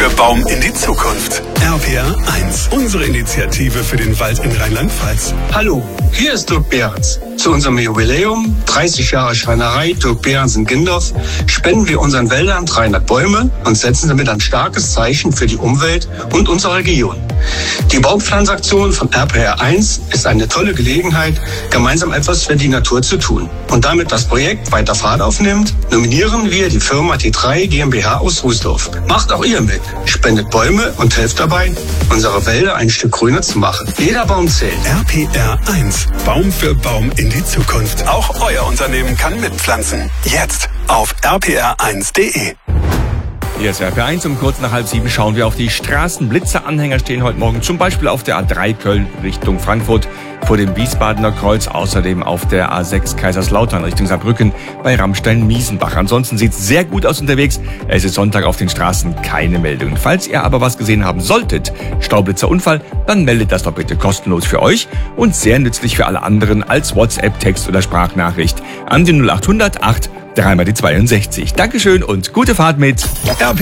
für Baum in die Zukunft. RPR 1, unsere Initiative für den Wald in Rheinland-Pfalz. Hallo, hier ist Dirk Behrens. Zu unserem Jubiläum, 30 Jahre Schreinerei Dirk Behrens in Gindorf, spenden wir unseren Wäldern 300 Bäume und setzen damit ein starkes Zeichen für die Umwelt und unsere Region. Die Baumpflanzaktion von RPR 1 ist eine tolle Gelegenheit, gemeinsam etwas für die Natur zu tun. Und damit das Projekt weiter Fahrt aufnimmt, nominieren wir die Firma T3 GmbH aus Rußdorf. Macht auch ihr mit, spendet Bäume und helft dabei, unsere Wälder ein Stück grüner zu machen. Jeder Baum zählt. RPR 1, Baum für Baum in die Zukunft. Auch euer Unternehmen kann mitpflanzen. Jetzt auf rpr1.de. Hier ist RPR1, um kurz nach 6:30 schauen wir auf die Straßen. Blitzeranhänger stehen heute Morgen zum Beispiel auf der A3 Köln Richtung Frankfurt vor dem Wiesbadener Kreuz, außerdem auf der A6 Kaiserslautern Richtung Saarbrücken bei Ramstein-Miesenbach. Ansonsten sieht es sehr gut aus unterwegs. Es ist Sonntag, auf den Straßen keine Meldungen. Falls ihr aber was gesehen haben solltet, Staublitzerunfall, dann meldet das doch bitte kostenlos für euch und sehr nützlich für alle anderen als WhatsApp, Text oder Sprachnachricht an die 0800 8 3 mal die 62. Dankeschön und gute Fahrt mit